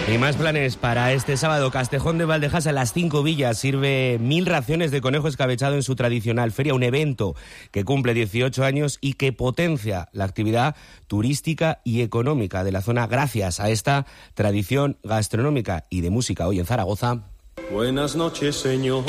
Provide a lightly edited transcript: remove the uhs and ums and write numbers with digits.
Y más planes para este sábado. Castejón de Valdejas, a las 5 villas, sirve 1000 raciones de conejo escabechado en su tradicional feria, un evento que cumple 18 años y que potencia la actividad turística y económica de la zona gracias a esta tradición gastronómica y de música hoy en Zaragoza. Buenas noches, señor.